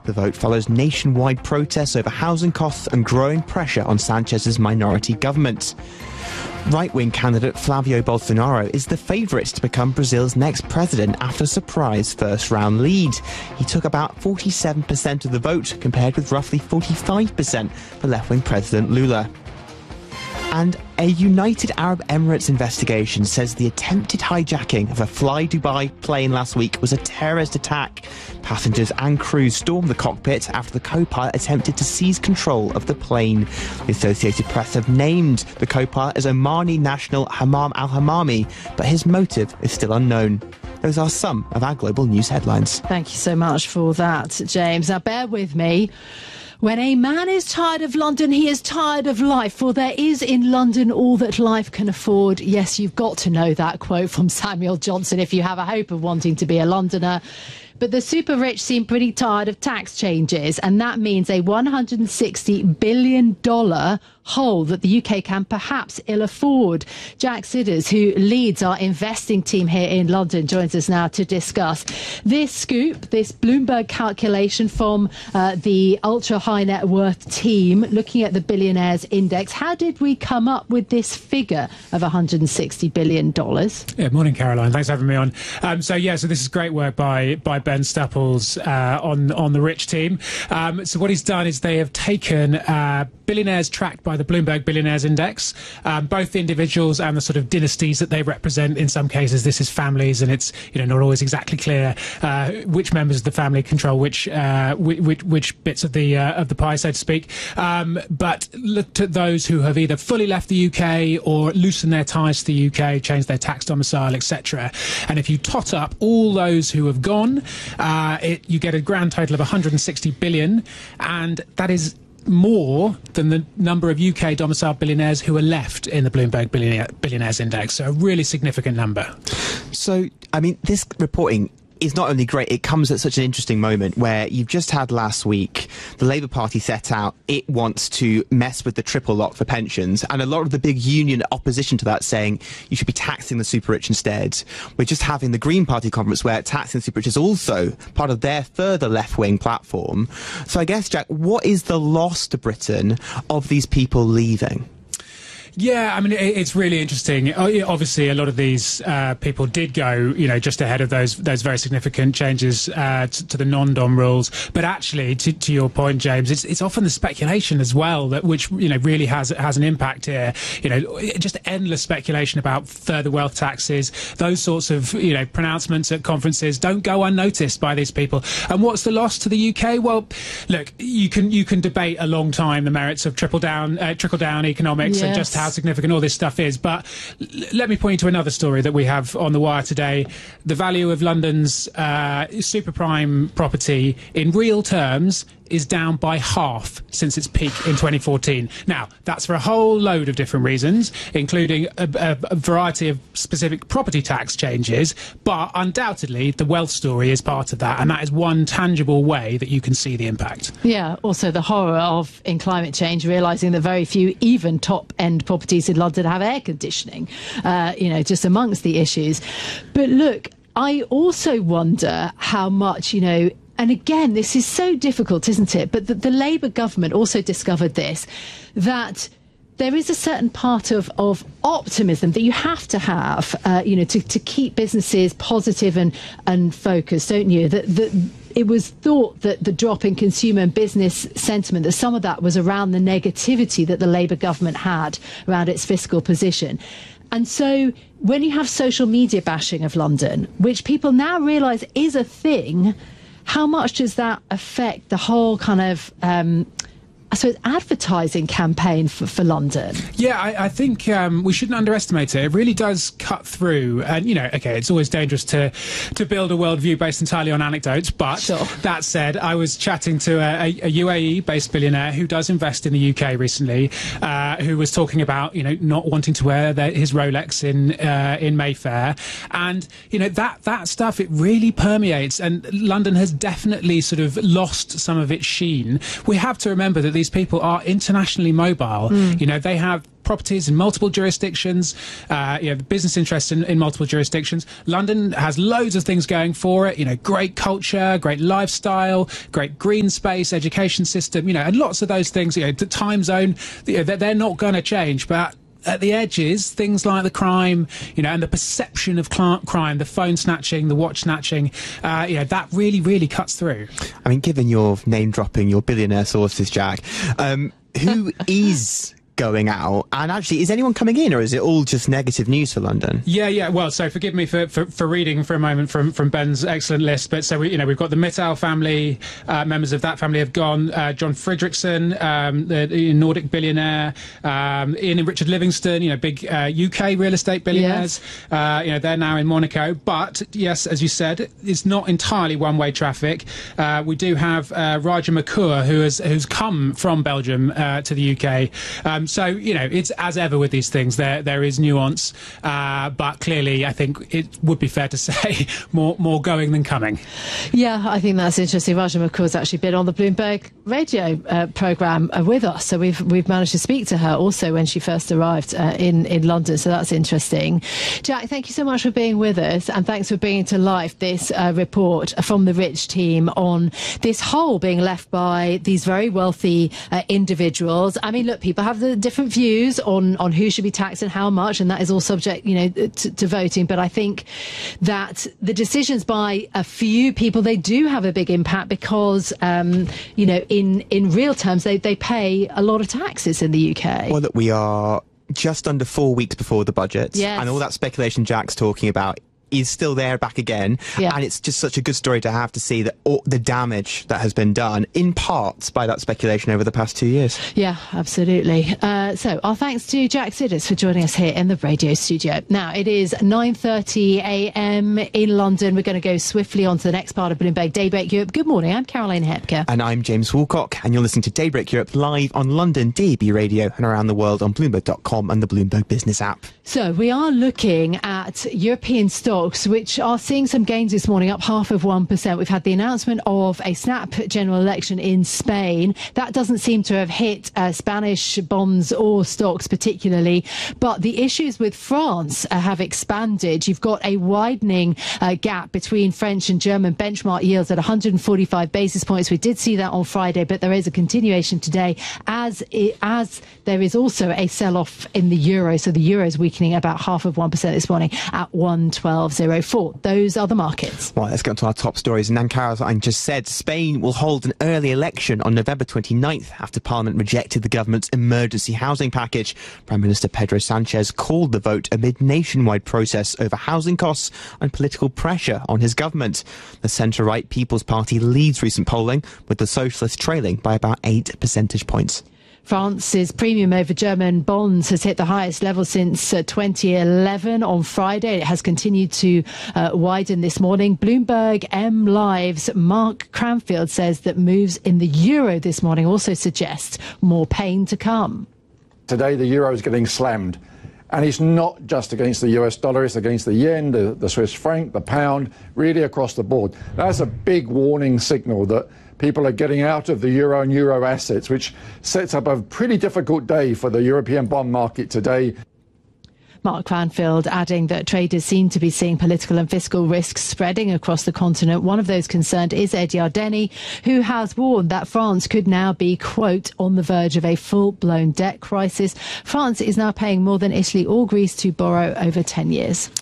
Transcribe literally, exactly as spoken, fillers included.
The vote follows nationwide protests over housing costs and growing pressure on Sanchez's minority government. Right-wing candidate Flavio Bolsonaro is the favourite to become Brazil's next president after a surprise first-round lead. He took about forty-seven percent of the vote, compared with roughly forty-five percent for left-wing President Lula. And a United Arab Emirates investigation says the attempted hijacking of a Fly Dubai plane last week was a terrorist attack. Passengers and crew stormed the cockpit after the co-pilot attempted to seize control of the plane. The Associated Press have named the co-pilot as Omani national Hammam al-Hammami, but his motive is still unknown. Those are some of our global news headlines. Thank you so much for that, James. Now, bear with me. When a man is tired of London, he is tired of life, for there is in London all that life can afford. Yes, you've got to know that quote from Samuel Johnson if you have a hope of wanting to be a Londoner. But the super rich seem pretty tired of tax changes, and that means a one hundred sixty billion dollars hole that the U K can perhaps ill afford. Jack Sidders, who leads our investing team here in London, joins us now to discuss this scoop, this Bloomberg calculation from uh, the ultra high net worth team looking at the billionaires index. How did we come up with this figure of one hundred sixty billion dollars? Yeah, morning, Caroline. Thanks for having me on. Um, so, yeah, so this is great work by by Ben Stupples uh, on, on the Rich team. Um, so what he's done is they have taken uh, billionaires tracked by the Bloomberg Billionaires Index, um, both the individuals and the sort of dynasties that they represent. In some cases, this is families, and it's, you know, not always exactly clear uh, which members of the family control which uh, which, which bits of the uh, of the pie, so to speak. Um, but looked at those who have either fully left the U K or loosened their ties to the U K, changed their tax domicile, et cetera. And if you tot up all those who have gone, uh, it, you get a grand total of one hundred sixty billion, and that is more than the number of U K domiciled billionaires who are left in the Bloomberg Billionaire, Billionaires Index. So a really significant number. So, I mean, this reporting is not only great, it comes at such an interesting moment where you've just had last week the Labour Party set out it wants to mess with the triple lock for pensions, and a lot of the big union opposition to that saying you should be taxing the super rich instead. We're just having the Green Party conference where taxing the super rich is also part of their further left-wing platform. So I guess, Jack, what is the loss to Britain of these people leaving? Yeah, I mean, it's really interesting. Obviously, a lot of these uh, people did go, you know, just ahead of those those very significant changes uh, to, to the non-dom rules. But actually, to, to your point, James, it's it's often the speculation as well that which you know really has has an impact here. You know, just endless speculation about further wealth taxes. Those sorts of you know pronouncements at conferences don't go unnoticed by these people. And what's the loss to the U K? Well, look, you can you can debate a long time the merits of trickle down uh, trickle down economics yes. and just how how significant all this stuff is. But let me point you to another story that we have on the wire today. The value of London's uh, super prime property in real terms is down by half since its peak in twenty fourteen. Now, that's for a whole load of different reasons, including a, a, a variety of specific property tax changes, but undoubtedly the wealth story is part of that, and that is one tangible way that you can see the impact. Yeah, also the horror of, in climate change, realising that very few even top-end properties in London have air conditioning, uh, you know, just amongst the issues. But look, I also wonder how much, you know, and again, this is so difficult, isn't it? But the, the Labour government also discovered this, that there is a certain part of, of optimism that you have to have, uh, you know, to, to keep businesses positive and, and focused, don't you? That, that it was thought that the drop in consumer and business sentiment, that some of that was around the negativity that the Labour government had around its fiscal position. And so when you have social media bashing of London, which people now realise is a thing, how much does that affect the whole kind of, um, I suppose, advertising campaign for, for London? Yeah, I, I think um, we shouldn't underestimate it. It really does cut through. And, you know, OK, it's always dangerous to to build a worldview based entirely on anecdotes. But sure. That said, I was chatting to a, a U A E-based billionaire who does invest in the U K recently, uh, who was talking about, you know, not wanting to wear their, his Rolex in uh, in Mayfair. And, you know, that, that stuff, it really permeates. And London has definitely sort of lost some of its sheen. We have to remember that these people are internationally mobile. Mm. You know, they have properties in multiple jurisdictions, uh, you know, business interests in, in multiple jurisdictions. London has loads of things going for it, you know, great culture, great lifestyle, great green space, education system, you know, and lots of those things, you know, the time zone, you know, they're not going to change, but at the edges, things like the crime, you know, and the perception of crime, the phone snatching, the watch snatching, uh, you know, that really, really cuts through. I mean, given your name dropping your billionaire sources, Jack, um, who is going out, and actually, is anyone coming in, or is it all just negative news for London? Yeah, yeah. Well, so forgive me for, for, for reading for a moment from, from Ben's excellent list, but so we, you know, we've got the Mittal family, uh, members of that family have gone. Uh, John Fredrickson, um, the, the Nordic billionaire, um, Ian and Richard Livingston, you know, big uh, U K real estate billionaires. Yes. Uh, you know, they're now in Monaco. But yes, as you said, it's not entirely one-way traffic. Uh, we do have uh, Raja Makur, who has who's come from Belgium uh, to the U K. Um, So, you know, it's as ever with these things, there there is nuance, uh, but clearly I think it would be fair to say more more going than coming. Yeah, I think that's interesting. Raja Makur's actually been on the Bloomberg radio uh, programme uh, with us, so we've we've managed to speak to her also when she first arrived uh, in, in London, so that's interesting. Jack, thank you so much for being with us, and thanks for bringing to life this uh, report from the Rich team on this hole being left by these very wealthy uh, individuals. I mean, look, people have the different views on on who should be taxed and how much, and that is all subject, you know, to, to voting. But I think that the decisions by a few people, they do have a big impact because, um, you know, in in real terms, they they pay a lot of taxes in the U K. Well, look, we are just under four weeks before the budget, yes. and all that speculation Jack's talking about is still there, back again. Yeah. And it's just such a good story to have to see that all the damage that has been done in parts by that speculation over the past two years. Yeah, absolutely. Uh, so our thanks to Jack Sidders for joining us here in the radio studio. Now it is nine thirty a m in London. We're going to go swiftly on to the next part of Bloomberg Daybreak Europe. Good morning, I'm Caroline Hepker. And I'm James Woolcock, and you're listening to Daybreak Europe live on London D A B Radio and around the world on Bloomberg dot com and the Bloomberg Business app. So we are looking at European stocks which are seeing some gains this morning, up half of one percent. We've had the announcement of a snap general election in Spain. That doesn't seem to have hit uh, Spanish bonds or stocks particularly, but the issues with France uh, have expanded. You've got a widening uh, gap between French and German benchmark yields at one hundred forty-five basis points. We did see that on Friday, but there is a continuation today as it, as there is also a sell-off in the euro. So the euro is weakening about half of one percent this morning at one twelve oh four. Those are the markets. Right, let's get on to our top stories. And Caroline just said Spain will hold an early election on November twenty-ninth after Parliament rejected the government's emergency housing package. Prime Minister Pedro Sanchez called the vote amid nationwide protests over housing costs and political pressure on his government. The centre-right People's Party leads recent polling, with the Socialists trailing by about eight percentage points. France's premium over German bonds has hit the highest level since uh, twenty eleven on Friday. It has continued to uh, widen this morning. Bloomberg M Live's Mark Cranfield says that moves in the euro this morning also suggest more pain to come. Today the euro is getting slammed. And it's not just against the U S dollar, it's against the yen, the, the Swiss franc, the pound, really across the board. That's a big warning signal that people are getting out of the euro and euro assets, which sets up a pretty difficult day for the European bond market today. Mark Cranfield adding that traders seem to be seeing political and fiscal risks spreading across the continent. One of those concerned is Ed Yardeni, who has warned that France could now be, quote, on the verge of a full-blown debt crisis. France is now paying more than Italy or Greece to borrow over ten years.